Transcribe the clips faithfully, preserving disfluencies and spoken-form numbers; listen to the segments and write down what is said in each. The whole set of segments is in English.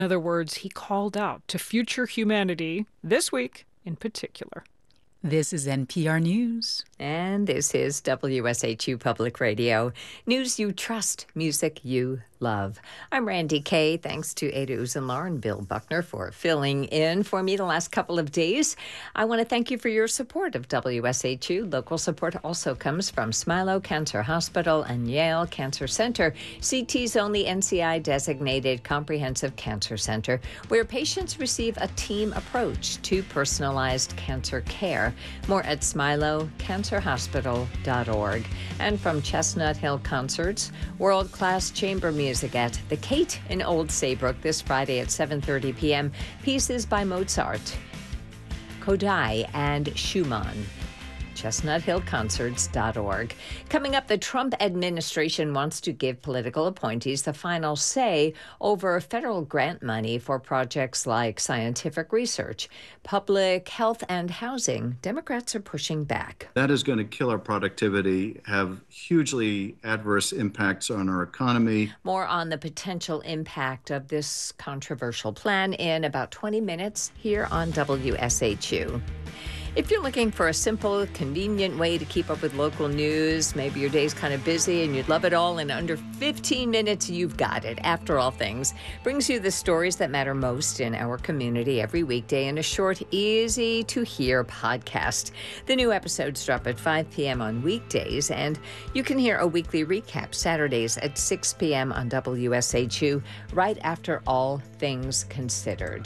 In other words, he called out to future humanity this week in particular. This is N P R News. And this is W S H U Public Radio. News you trust, music you love. I'm Randy Kay. Thanks to Ada Uzenlar and Bill Buckner for filling in for me the last couple of days. I want to thank you for your support of W S H U. Local support also comes from Smilow Cancer Hospital and Yale Cancer Center, C T's only N C I-designated comprehensive cancer center, where patients receive a team approach to personalized cancer care. More at Smilow Cancer Hospital dot org. And from Chestnut Hill Concerts, world-class chamber music at The Kate in Old Saybrook this Friday at seven thirty p.m. Pieces by Mozart, Kodai, and Schumann. Chestnut Hill Concerts dot org. Coming up, the Trump administration wants to give political appointees the final say over federal grant money for projects like scientific research, public health, and housing. Democrats are pushing back. That is going to kill our productivity, have hugely adverse impacts on our economy. More on the potential impact of this controversial plan in about twenty minutes here on W S H U. If you're looking for a simple, convenient way to keep up with local news, maybe your day's kind of busy and you'd love it all in under fifteen minutes, you've got it. After All Things brings you the stories that matter most in our community every weekday in a short, easy-to-hear podcast. The new episodes drop at five p.m. on weekdays, and you can hear a weekly recap Saturdays at six p.m. on W S H U, right after All Things Considered.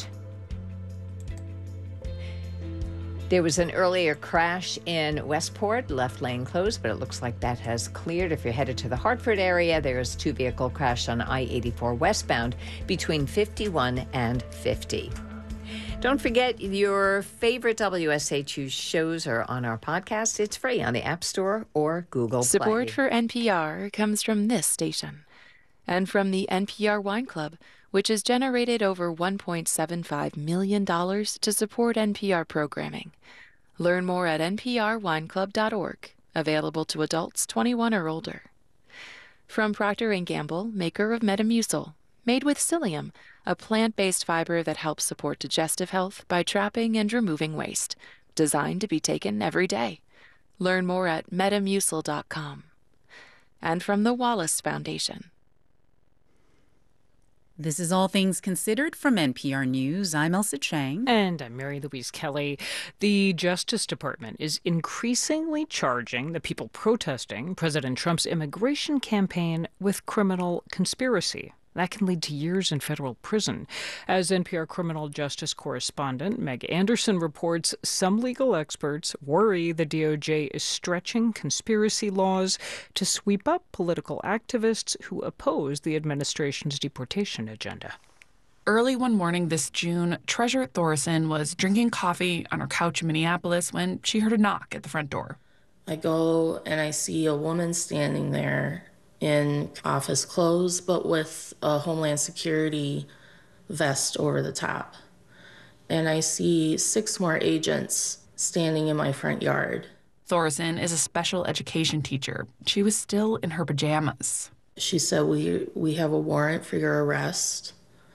There was an earlier crash in Westport, left lane closed, but it looks like that has cleared. If you're headed to the Hartford area, there's a two-vehicle crash on I eighty-four westbound between fifty-one and fifty. Don't forget, your favorite W S H U shows are on our podcast. It's free on the App Store or Google Play. Support for N P R comes from this station and from the N P R Wine Club, which has generated over one point seven five million dollars to support N P R programming. Learn more at N P R wine club dot org, available to adults twenty-one or older. From Procter and Gamble, maker of Metamucil, made with psyllium, a plant-based fiber that helps support digestive health by trapping and removing waste, designed to be taken every day. Learn more at metamucil dot com. And from the Wallace Foundation. This is All Things Considered from N P R News. I'm Elsa Chang. And I'm Mary Louise Kelly. The Justice Department is increasingly charging the people protesting President Trump's immigration campaign with criminal conspiracy. That can lead to years in federal prison. As N P R criminal justice correspondent Meg Anderson reports, some legal experts worry the D O J is stretching conspiracy laws to sweep up political activists who oppose the administration's deportation agenda. Early one morning this June, Treasurer Thoresen was drinking coffee on her couch in Minneapolis when she heard a knock at the front door. I go and I see a woman standing there in office clothes, but with a Homeland Security vest over the top. And I see six more agents standing in my front yard. Thoresen is a special education teacher. She was still in her pajamas. She said, we, we have a warrant for your arrest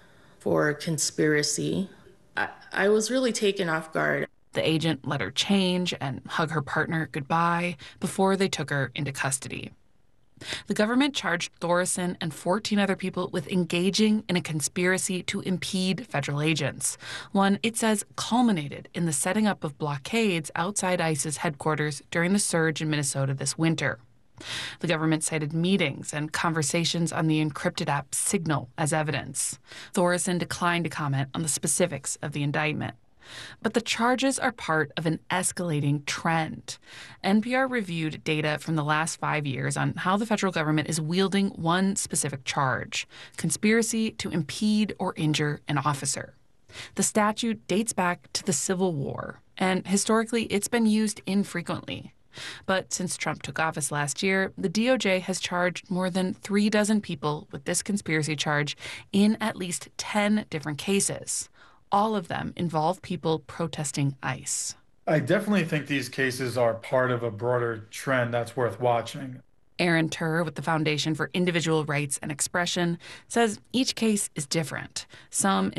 for conspiracy. I, I was really taken off guard. The agent let her change and hug her partner goodbye before they took her into custody. The government charged Thoresen and fourteen other people with engaging in a conspiracy to impede federal agents, one it says culminated in the setting up of blockades outside ICE's headquarters during the surge in Minnesota this winter. The government cited meetings and conversations on the encrypted app Signal as evidence. Thoresen declined to comment on the specifics of the indictment. But the charges are part of an escalating trend. N P R reviewed data from the last five years on how the federal government is wielding one specific charge: conspiracy to impede or injure an officer. The statute dates back to the Civil War, and historically it's been used infrequently. But since Trump took office last year, the D O J has charged more than three dozen people with this conspiracy charge in at least ten different cases. All of them involve people protesting ICE. I definitely think these cases are part of a broader trend that's worth watching. Aaron Turr with the Foundation for Individual Rights and Expression says each case is different. Some